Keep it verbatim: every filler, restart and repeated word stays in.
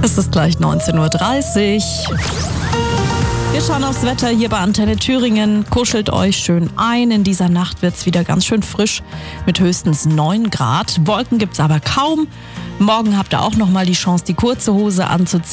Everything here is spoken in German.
Es ist gleich neunzehn Uhr dreißig. Wir schauen aufs Wetter hier bei Antenne Thüringen. Kuschelt euch schön ein. In dieser Nacht wird es wieder ganz schön frisch mit höchstens neun Grad. Wolken gibt es aber kaum. Morgen habt ihr auch noch mal die Chance, die kurze Hose anzuziehen.